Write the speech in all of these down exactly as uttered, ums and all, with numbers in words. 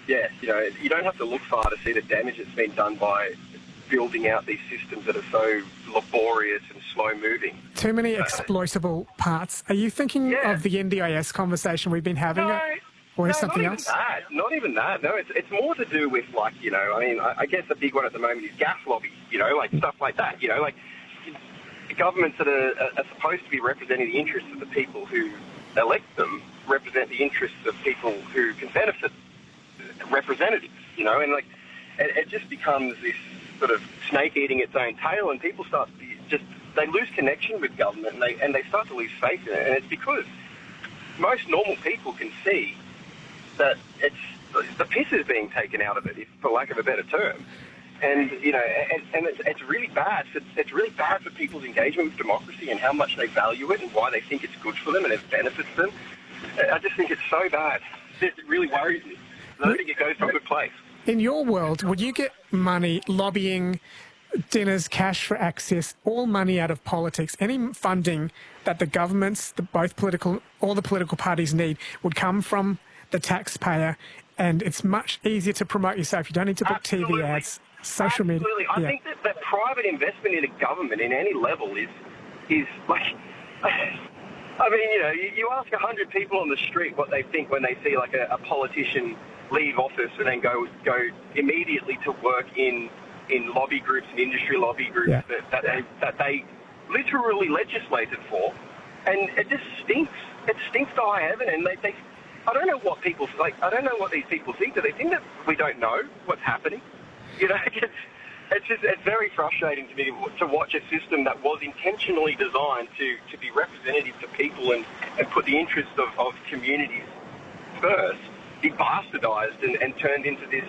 yeah, you know, you don't have to look far to see the damage that's been done by building out these systems that are so laborious and slow-moving. Too many exploitable parts. Are you thinking Yeah. of the N D I S conversation we've been having? No, or no, something not else? even that. Not even that. No, it's, it's more to do with, like, you know, I mean, I, I guess the big one at the moment is gas lobby, you know, like stuff like that, you know, like governments that are, are supposed to be representing the interests of the people who elect them represent the interests of people who can benefit representatives, you know, and, like, it, it just becomes this sort of snake eating its own tail, and people start to be just, they lose connection with government, and they, and they start to lose faith in it, and it's because most normal people can see that it's the piss is being taken out of it, if, for lack of a better term. And, you know, and, and it's, it's really bad. It's, it's really bad for people's engagement with democracy and how much they value it and why they think it's good for them and it benefits them. I just think it's so bad. It really worries me. I don't think it goes to a good place. In your world, would you get money, lobbying, dinners, cash for access, all money out of politics, any funding that the governments, the both political, all the political parties need would come from the taxpayer, and it's much easier to promote yourself. You don't need to book Absolutely. T V ads, social media. Absolutely. I yeah. think that, that private investment in a government in any level is, is like, I mean, you know, you, you ask a hundred people on the street what they think when they see like a, a politician leave office and then go go immediately to work in in lobby groups and industry lobby groups Yeah. that, that they that they literally legislated for, and it just stinks. It stinks to high heaven, and they, they I don't know what people like. I don't know what these people think. Do they think that we don't know what's happening? You know, it's, it's just it's very frustrating to me to watch a system that was intentionally designed to, to be representative to people and, and put the interests of, of communities first be bastardized and, and turned into this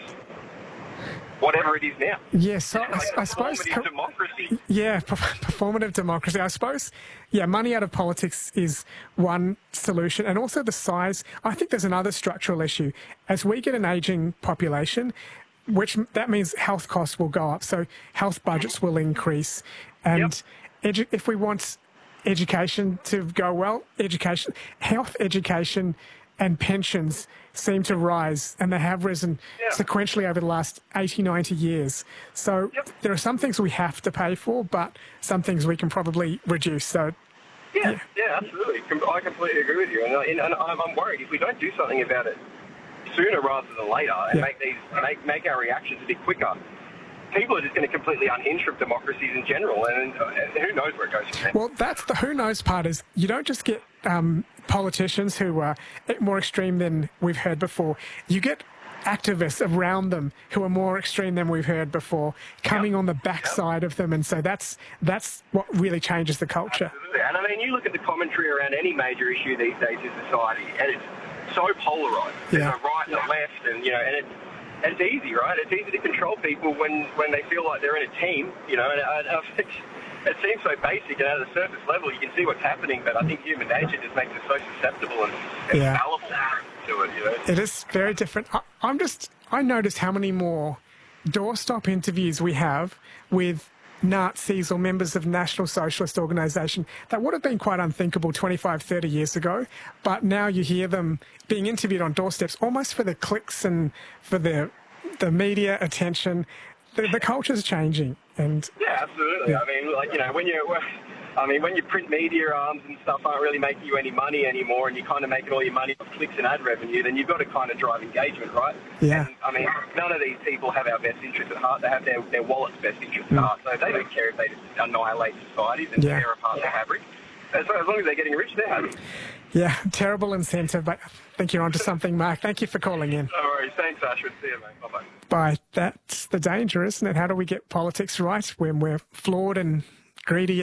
whatever it is now. Yes, so It's I, like I suppose. performative democracy. Yeah, performative democracy. I suppose, yeah, money out of politics is one solution. And also the size. I think there's another structural issue. As we get an ageing population, which that means health costs will go up. So health budgets will increase. And Yep. edu- if we want education to go well, education, health education and pensions seem to rise, and they have risen Yeah. sequentially over the last eighty, ninety years. So Yep. there are some things we have to pay for, but some things we can probably reduce. So Yeah, Yeah. yeah, absolutely. Com- I completely agree with you, and, and, and I'm, I'm worried if we don't do something about it sooner rather than later, and Yeah. make these make make our reactions a bit quicker, people are just going to completely unhinge from democracies in general, and, uh, and who knows where it goes from there. Well, that's the who knows part is you don't just get um, politicians who are more extreme than we've heard before. You get activists around them who are more extreme than we've heard before coming Yep. on the backside of them. And so that's that's what really changes the culture. Absolutely. And I mean, you look at the commentary around any major issue these days in society, and it's so polarised. There's Yeah. a right and a left, and, you know, and it's, it's easy, right? It's easy to control people when, when they feel like they're in a team, you know, and, and uh, it's, it seems so basic, and at a surface level you can see what's happening, but I think human nature just makes us so susceptible and, and Yeah. fallible to it, you know. It is very different. I, I'm just, I noticed how many more doorstop interviews we have with Nazis or members of National Socialist Organisation that would have been quite unthinkable twenty-five, thirty years ago. But now you hear them being interviewed on doorsteps almost for the clicks and for the, the media attention. The, the culture's changing. And Yeah, absolutely. Yeah. I mean, like, you know, when you, I mean, when your print media arms and stuff aren't really making you any money anymore, and you're kind of making all your money off clicks and ad revenue, then you've got to kind of drive engagement, right? Yeah. And, I mean, none of these people have our best interests at heart. They have their, their wallet's best interests at heart. So they don't care if they just annihilate societies and Yeah. tear apart the fabric. As, as long as they're getting rich, they're happy. yeah, terrible incentive, but I think you're onto something, Mark. Thank you for calling in. No worries. Thanks, Ashwood. See you, mate. Bye-bye. Bye. That's the danger, isn't it? How do we get politics right when we're flawed and greedy?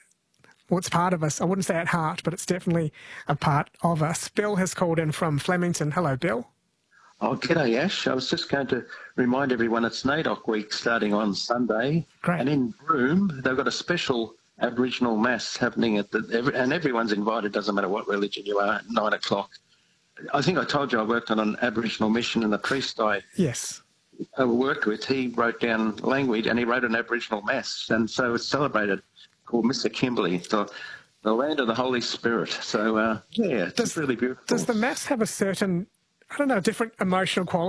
Well, it's part of us. I wouldn't say at heart, but it's definitely a part of us. Bill has called in from Flemington. Hello, Bill. Oh, g'day, Ash. I was just going to remind everyone it's NAIDOC week starting on Sunday. Great. And in Broome, they've got a special Aboriginal Mass happening, at the, every, and everyone's invited, doesn't matter what religion you are, at nine o'clock. I think I told you I worked on an Aboriginal mission, and the priest I Yes. I worked with, he wrote down language and he wrote an Aboriginal Mass. And so it's celebrated, called Mister Kimberley, the, the land of the Holy Spirit. So, uh, yeah, it's Does- really beautiful. Does the Mass have a certain, I don't know, different emotional quality?